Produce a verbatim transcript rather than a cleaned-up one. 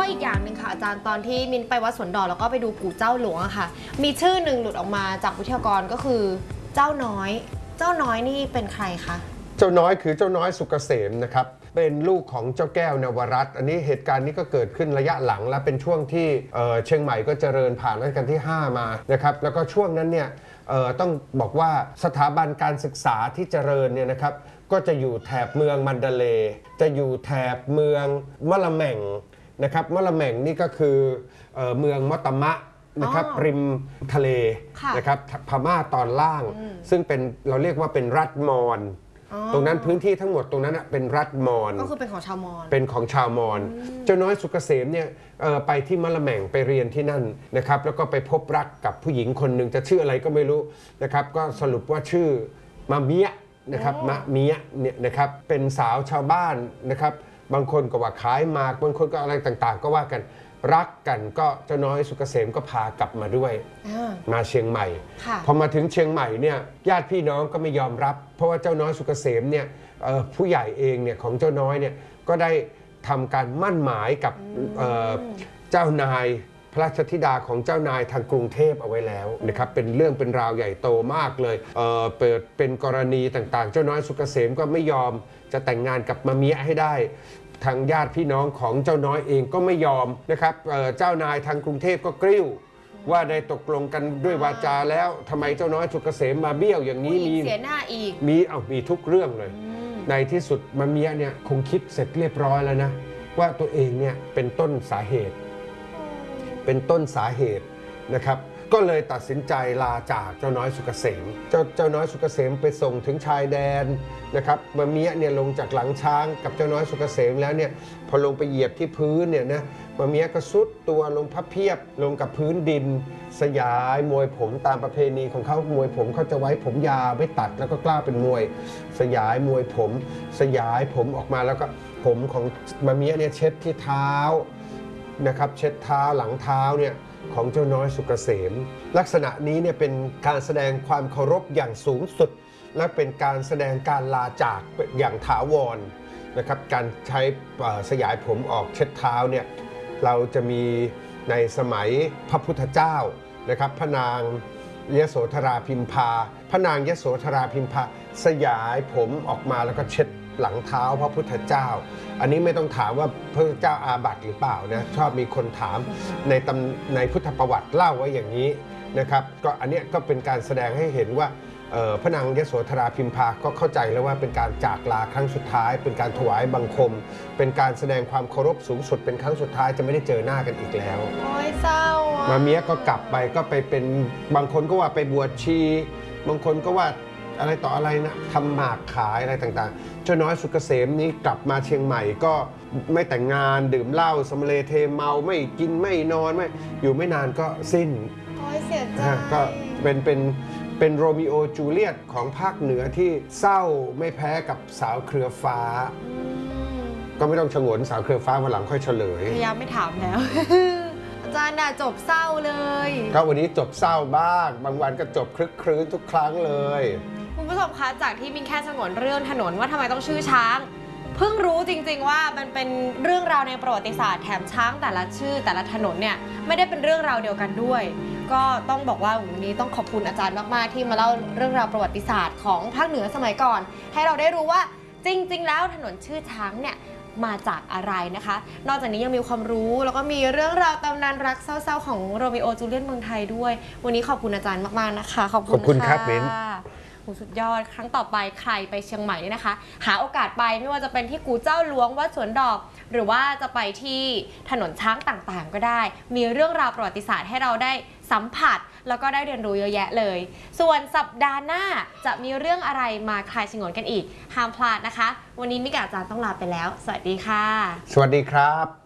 อีกอย่างหนึ่งค่ะอาจารย์ตอนที่มินไปวัดสวนดอกแล้วก็ไปดูปู่เจ้าหลวงอะค่ะมีชื่อหนึ่งหลุดออกมาจากวิทยากรก็คือเจ้าน้อยเจ้าน้อยนี่เป็นใครคะเจ้าน้อยคือเจ้าน้อยสุกเกษมนะครับเป็นลูกของเจ้าแก้วนวรัตน์อันนี้เหตุการณ์นี้ก็เกิดขึ้นระยะหลังและเป็นช่วงที่เชียงใหม่ก็เจริญผ่านรัชกาลที่ห้ามานะครับแล้วก็ช่วงนั้นเนี่ยต้องบอกว่าสถาบันการศึกษาที่เจริญเนี่ยนะครับก็จะอยู่แถบเมืองมันดาเลย์จะอยู่แถบเมืองมะละแม่งนะครับมะละแม่งนี่ก็คือเมืองมอตมะนะครับริมทะเลนะครับพม่าตอนล่างซึ่งเป็นเราเรียกว่าเป็นรัฐมอญตรงนั้นพื้นที่ทั้งหมดตรงนั้นเป็นรัฐมอญก็คือเป็นของชาวมอญเป็นของชาวมอญเจ้าน้อยสุกเกษมเนี่ยไปที่มะละแม่งไปเรียนที่นั่นนะครับแล้วก็ไปพบรักกับผู้หญิงคนหนึ่งจะชื่ออะไรก็ไม่รู้นะครับก็สรุปว่าชื่อมะเมียนะครับมะเมียเนี่ยนะครับเป็นสาวชาวบ้านนะครับบางคนก็ว่าขายหมากบางคนก็อะไรต่างๆก็ว่ากันรักกันก็เจ้าน้อยสุกเกษมก็พากลับมาด้วยมาเชียงใหม่พอมาถึงเชียงใหม่เนี่ยญาติพี่น้องก็ไม่ยอมรับเพราะว่าเจ้าน้อยสุกเกษมเนี่ยผู้ใหญ่เองเนี่ยของเจ้าน้อยเนี่ยก็ได้ทำการมั่นหมายกับเจ้านายพระราชธิดาของเจ้านายทางกรุงเทพเอาไว้แล้วนะครับเป็นเรื่องเป็นราวใหญ่โตมากเลยเอ่อเปิดเป็นกรณีต่างๆเจ้าน้อยสุกเกษมก็ไม่ยอมจะแต่งงานกับมะเมียให้ได้ทางญาติพี่น้องของเจ้าน้อยเองก็ไม่ยอมนะครับเจ้านายทางกรุงเทพก็กริ้วว่าได้ตกลงกันด้วยวาจาแล้วทำไมเจ้าน้อยสุกเกษมมาเบี้ยวอย่างนี้มีเสียหน้าอีกมีเอามีทุกเรื่องเลยในที่สุดมะเมียเนี่ยคงคิดเสร็จเรียบร้อยแล้วนะว่าตัวเองเนี่ยเป็นต้นสาเหตุเป็นต้นสาเหตุนะครับก็เลยตัดสินใจลาจากเจ้าน้อยสุกเกษมเจ้าเจ้าน้อยสุกเกษมไปส่งถึงชายแดนนะครับมะเมียเนี่ยลงจากหลังช้างกับเจ้าน้อยสุกเกษมแล้วเนี่ยพอลงไปเหยียบที่พื้นเนี่ยนะมะเมียก็ซุดตัวลงพับเพียบลงกับพื้นดินสยายมวยผมตามประเพณีของเขามวยผมเขาจะไว้ผมยาวไม่ตัดแล้วก็กล้าเป็นมวยสยายมวยผมสยายผมออกมาแล้วก็ผมของมะเมียเนี่ยเช็ดที่เท้านะครับเช็ดเท้าหลังเท้าเนี่ยของเจ้าน้อยสุกเกษมลักษณะนี้เนี่ยเป็นการแสดงความเคารพอย่างสูงสุดและเป็นการแสดงการลาจากอย่างถาวรนะครับการใช้สยายผมออกเช็ดเท้าเนี่ยเราจะมีในสมัยพระพุทธเจ้านะครับพระนางยโสธราพิมพาพระนางยโสธราพิมพาสยายผมออกมาแล้วก็เช็ดหลังเท้าพระพุทธเจ้าอันนี้ไม่ต้องถามว่าพระพุทธเจ้าอาบัติหรือเปล่านะชอบมีคนถามในตำในพุทธประวัติเล่าไว้อย่างนี้นะครับก็อันนี้ก็เป็นการแสดงให้เห็นว่าพระนางยโสธราพิมพาก็เข้าใจแล้วว่าเป็นการจากลาครั้งสุดท้ายเป็นการถวายบังคมเป็นการแสดงความเคารพสูงสุดเป็นครั้งสุดท้ายจะไม่ได้เจอหน้ากันอีกแล้วโอ้ยเศร้าอ่ะมาเมียก็กลับไปก็ไปเป็นบางคนก็ว่าไปบวชชีบางคนก็ว่าอะไรต่ออะไรนะทำหมากขายอะไรต่างๆเจ้าน้อยสุกเกษมนี้กลับมาเชียงใหม่ก็ไม่แต่งงานดื่มเหล้าสมเลเทเมาไม่กินไม่นอนไม่อยู่ไม่นานก็สิ้นโอ้ยเสียใจก็เป็นเป็นเป็นโรมิโอจูเลียตของภาคเหนือที่เศร้าไม่แพ้กับสาวเครือฟ้าก็ไม่ต้องฉงนสาวเครือฟ้าวันหลังค่อยเฉลยพยายามไม่ถามแล้วอาจารย์น่ะจบเศร้าเลยก็วันนี้จบเศร้าบ้างบางวันก็จบคลึกครื้นทุกครั้งเลยคุณผู้ชมคะจากที่มินแค่สงวนเรื่องถนนว่าทำไมต้องชื่อช้างเพิ่งรู้จริงๆว่ามันเป็นเรื่องราวในประวัติศาสตร์แถมช้างแต่ละชื่อแต่ละถนนเนี่ยไม่ได้เป็นเรื่องราวเดียวกันด้วยก็ต้องบอกว่าวันนี้ต้องขอบคุณอาจารย์มากๆที่มาเล่าเรื่องราวประวัติศาสตร์ของภาคเหนือสมัยก่อนให้เราได้รู้ว่าจริงๆแล้วถนนชื่อช้างเนี่ยมาจากอะไรนะคะนอกจากนี้ยังมีความรู้แล้วก็มีเรื่องราวตำนานรักเศร้าๆของโรมิโอจูเลียตเมืองไทยด้วยวันนี้ขอบคุณอาจารย์มากๆนะคะขอบคุณครับเบนสุดยอดครั้งต่อไปใครไปเชียงใหม่นี่นะคะหาโอกาสไปไม่ว่าจะเป็นที่กู่เจ้าหลวงวัดสวนดอกหรือว่าจะไปที่ถนนช้างต่างๆก็ได้มีเรื่องราวประวัติศาสตร์ให้เราได้สัมผัสแล้วก็ได้เรียนรู้เยอะแยะเลยส่วนสัปดาห์หน้าจะมีเรื่องอะไรมาคลายฉงนกันอีกห้ามพลาดนะคะวันนี้มิกกับอาจารย์ต้องลาไปแล้วสวัสดีค่ะสวัสดีครับ